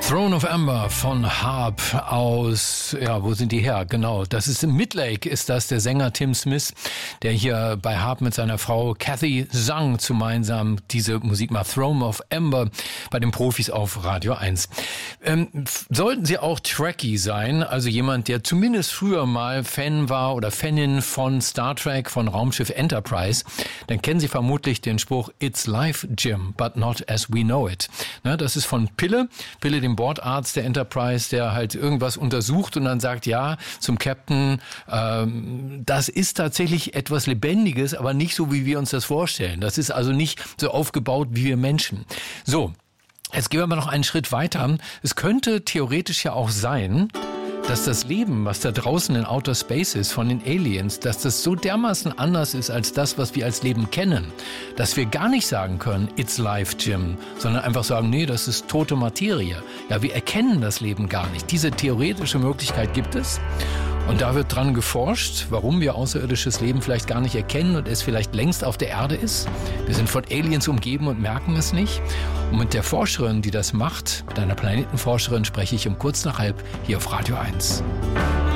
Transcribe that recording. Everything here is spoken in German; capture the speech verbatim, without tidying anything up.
Throne of Amber von Harp aus, ja, wo sind die her? Genau, das ist in Midlake, ist das der Sänger Tim Smith, der hier bei Harp mit seiner Frau Kathy sang, gemeinsam diese Musik macht. Throne of Amber bei den Profis auf Radio eins. Ähm, sollten Sie auch Trekkie sein, also jemand, der zumindest früher mal Fan war oder Fanin von Star Trek, von Raumschiff Enterprise, dann kennen Sie vermutlich den Spruch It's life, Jim, but not as we know it. Na, das ist von Pille, Pille, dem Bordarzt der Enterprise, der halt irgendwas untersucht und dann sagt, ja, zum Captain, ähm, das ist tatsächlich etwas Lebendiges, aber nicht so, wie wir uns das vorstellen. Das ist also nicht so aufgebaut wie wir Menschen. So, jetzt gehen wir mal noch einen Schritt weiter. Es könnte theoretisch ja auch sein, dass das Leben, was da draußen in Outer Space ist, von den Aliens, dass das so dermaßen anders ist als das, was wir als Leben kennen, dass wir gar nicht sagen können, it's life, Jim, sondern einfach sagen, nee, das ist tote Materie. Ja, wir erkennen das Leben gar nicht. Diese theoretische Möglichkeit gibt es. Und da wird dran geforscht, warum wir außerirdisches Leben vielleicht gar nicht erkennen und es vielleicht längst auf der Erde ist. Wir sind von Aliens umgeben und merken es nicht. Und mit der Forscherin, die das macht, mit einer Planetenforscherin, spreche ich um kurz nach halb hier auf Radio eins.